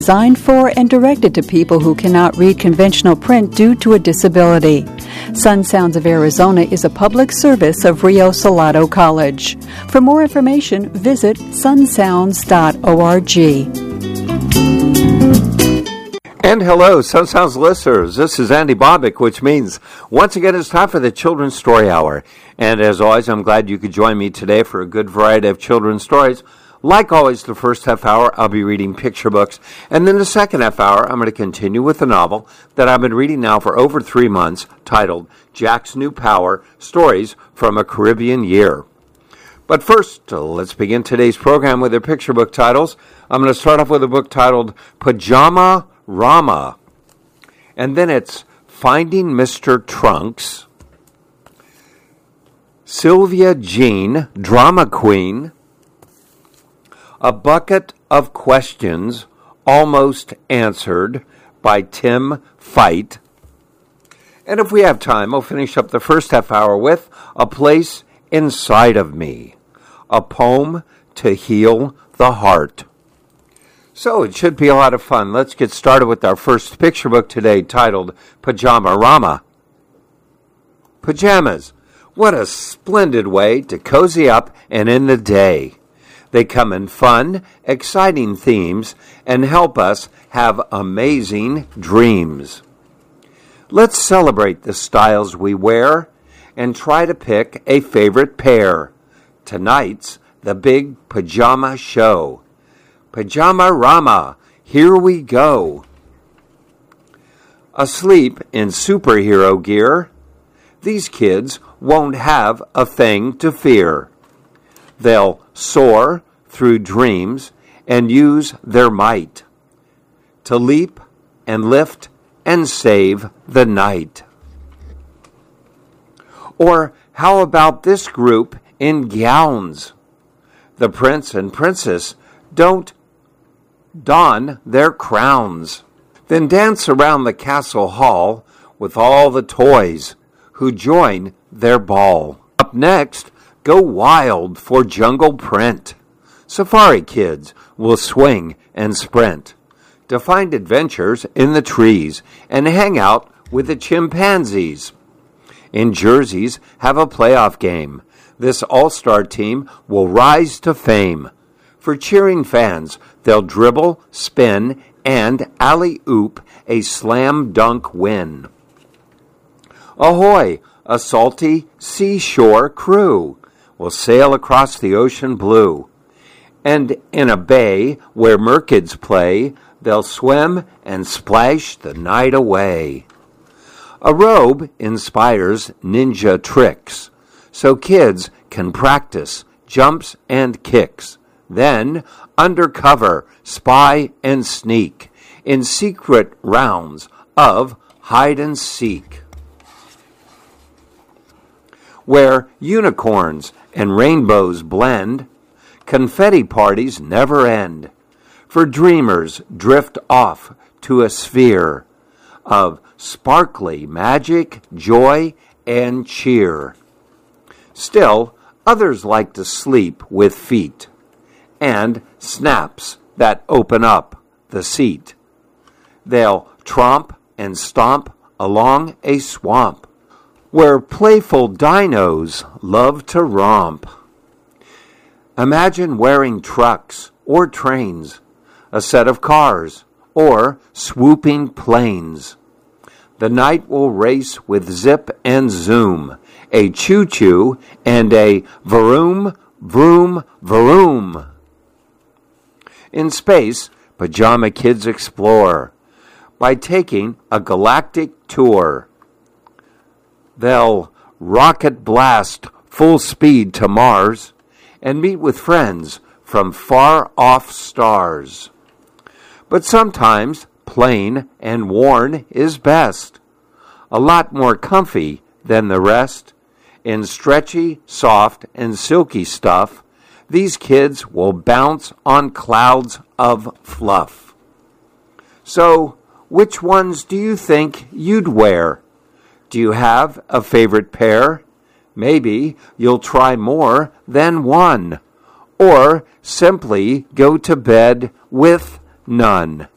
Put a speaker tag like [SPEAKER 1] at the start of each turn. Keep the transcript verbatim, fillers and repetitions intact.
[SPEAKER 1] Designed for and directed to people who cannot read conventional print due to a disability. Sun Sounds of Arizona is a public service of Rio Salado College. For more information, visit sun sounds dot org.
[SPEAKER 2] And hello, Sun Sounds listeners. This is Andy Bobick, which means once again it's time for the Children's Story Hour. And as always, I'm glad you could join me today for a good variety of children's stories. Like always, the first half hour, I'll be reading picture books. And then the second half hour, I'm going to continue with a novel that I've been reading now for over three months, titled Jack's New Power, Stories from a Caribbean Year. But first, uh, let's begin today's program with their picture book titles. I'm going to start off with a book titled Pajama Rama. And then it's Finding Mister Trunks, Sylvia Jean, Drama Queen, A Bucket of Questions Almost Answered by Tim Fight. And if we have time, I'll finish up the first half hour with A Place Inside of Me, a poem to heal the heart. So it should be a lot of fun. Let's get started with our first picture book today, titled Pajama Rama. Pajamas. What a splendid way to cozy up and end the day. They come in fun, exciting themes and help us have amazing dreams. Let's celebrate the styles we wear and try to pick a favorite pair. Tonight's the big pajama show. Pajama Rama, here we go. Asleep in superhero gear, these kids won't have a thing to fear. They'll soar through dreams and use their might to leap and lift and save the night. Or how about this group in gowns? The prince and princess don't don their crowns. Then dance around the castle hall with all the toys who join their ball. Up next, go wild for jungle print. Safari kids will swing and sprint to find adventures in the trees and hang out with the chimpanzees. In jerseys, have a playoff game. This all-star team will rise to fame. For cheering fans, they'll dribble, spin, and alley-oop a slam dunk win. Ahoy, a salty seashore crew will sail across the ocean blue. And in a bay where mermaids play, they'll swim and splash the night away. A robe inspires ninja tricks, so kids can practice jumps and kicks. Then, undercover, spy and sneak in secret rounds of hide and seek, where unicorns and rainbows blend, confetti parties never end, for dreamers drift off to a sphere of sparkly magic, joy, and cheer. Still, others like to sleep with feet and snaps that open up the seat. They'll tromp and stomp along a swamp where playful dinos love to romp. Imagine wearing trucks or trains, a set of cars, or swooping planes. The night will race with zip and zoom, a choo-choo and a vroom, vroom, vroom. In space, pajama kids explore by taking a galactic tour. They'll rocket blast full speed to Mars and meet with friends from far-off stars. But sometimes plain and worn is best, a lot more comfy than the rest. In stretchy, soft, and silky stuff, these kids will bounce on clouds of fluff. So, which ones do you think you'd wear? Do you have a favorite pair? Maybe you'll try more than one, or simply go to bed with none.